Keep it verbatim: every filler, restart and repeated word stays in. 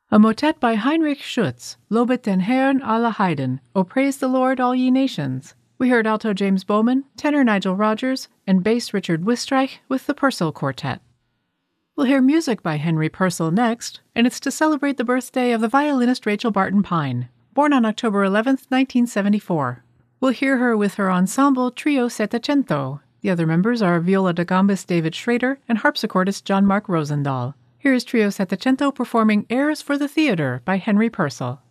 A motet by Heinrich Schütz, Lobet den Herrn alle Heiden, O Praise the Lord, All Ye Nations. We heard alto James Bowman, tenor Nigel Rogers, and bass Richard Wistreich with the Purcell Quartet. We'll hear music by Henry Purcell next, and it's to celebrate the birthday of the violinist Rachel Barton Pine, born on October eleventh, nineteen seventy-four. We'll hear her with her ensemble Trio Settecento. The other members are viola da gambis David Schrader and harpsichordist John Mark Rosendahl. Here is Trio Settecento performing Airs for the Theatre by Henry Purcell.